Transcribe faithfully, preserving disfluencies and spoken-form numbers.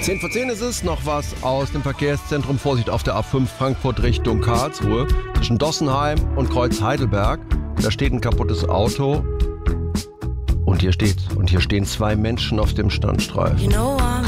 zehn vor zehn ist es, noch was aus dem Verkehrszentrum. Vorsicht auf der A fünf Frankfurt Richtung Karlsruhe. Zwischen Dossenheim und Kreuz Heidelberg. Da steht ein kaputtes Auto. Und hier steht, und hier stehen zwei Menschen auf dem Standstreifen. You know I'm